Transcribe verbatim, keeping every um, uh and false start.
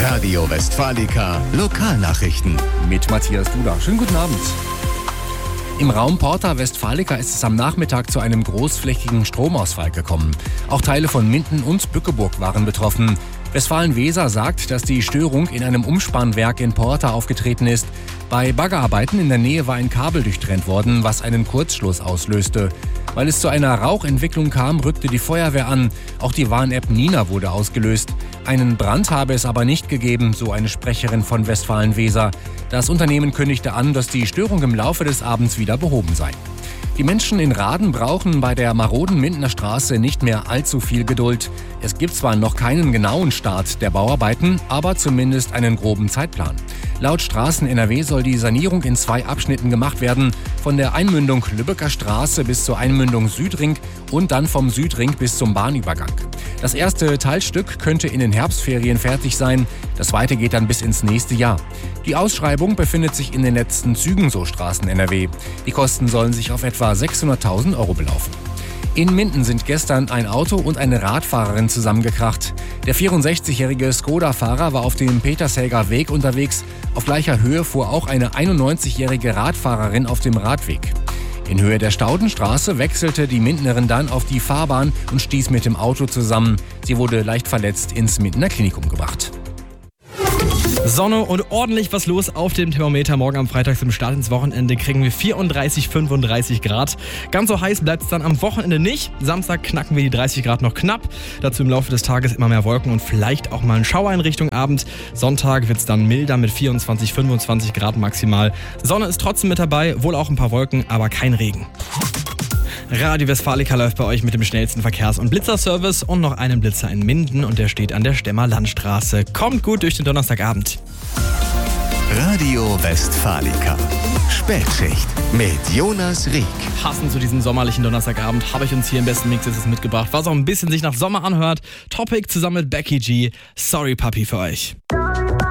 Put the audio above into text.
Radio Westfalica Lokalnachrichten. Mit Matthias Duda. Schönen guten Abend. Im Raum Porta Westfalica ist es am Nachmittag zu einem großflächigen Stromausfall gekommen. Auch Teile von Minden und Bückeburg waren betroffen. Westfalen-Weser sagt, dass die Störung in einem Umspannwerk in Porta aufgetreten ist. Bei Baggerarbeiten in der Nähe war ein Kabel durchtrennt worden, was einen Kurzschluss auslöste. Weil es zu einer Rauchentwicklung kam, rückte die Feuerwehr an. Auch die Warn-App Nina wurde ausgelöst. Einen Brand habe es aber nicht gegeben, so eine Sprecherin von Westfalen-Weser. Das Unternehmen kündigte an, dass die Störung im Laufe des Abends wieder behoben sei. Die Menschen in Rahden brauchen bei der maroden Mindener Straße nicht mehr allzu viel Geduld. Es gibt zwar noch keinen genauen Start der Bauarbeiten, aber zumindest einen groben Zeitplan. Laut Straßen N R W soll die Sanierung in zwei Abschnitten gemacht werden. Von der Einmündung Lübecker Straße bis zur Einmündung Südring und dann vom Südring bis zum Bahnübergang. Das erste Teilstück könnte in den Herbstferien fertig sein. Das zweite geht dann bis ins nächste Jahr. Die Ausschreibung befindet sich in den letzten Zügen, so Straßen N R W. Die Kosten sollen sich auf etwa sechshunderttausend Euro belaufen. In Minden sind gestern ein Auto und eine Radfahrerin zusammengekracht. Der vierundsechzigjährige Skoda-Fahrer war auf dem Petershäger Weg unterwegs. Auf gleicher Höhe fuhr auch eine einundneunzigjährige Radfahrerin auf dem Radweg. In Höhe der Staudenstraße wechselte die Mindenerin dann auf die Fahrbahn und stieß mit dem Auto zusammen. Sie wurde leicht verletzt ins Mindener Klinikum gebracht. Sonne und ordentlich was los auf dem Thermometer. Morgen am Freitag zum Start ins Wochenende kriegen wir vierunddreißig, fünfunddreißig Grad. Ganz so heiß bleibt es dann am Wochenende nicht. Samstag knacken wir die dreißig Grad noch knapp. Dazu im Laufe des Tages immer mehr Wolken und vielleicht auch mal ein Schauer in Richtung Abend. Sonntag wird es dann milder mit vierundzwanzig, fünfundzwanzig Grad maximal. Sonne ist trotzdem mit dabei, wohl auch ein paar Wolken, aber kein Regen. Radio Westfalica läuft bei euch mit dem schnellsten Verkehrs- und Blitzerservice und noch einen Blitzer in Minden und der steht an der Stemmer Landstraße. Kommt gut durch den Donnerstagabend. Radio Westfalica Spätschicht mit Jonas Rieck. Passend zu diesem sommerlichen Donnerstagabend habe ich uns hier im besten Mix jetzt mitgebracht, was auch ein bisschen sich nach Sommer anhört. Topic zusammen mit Becky G. Sorry Papi für euch.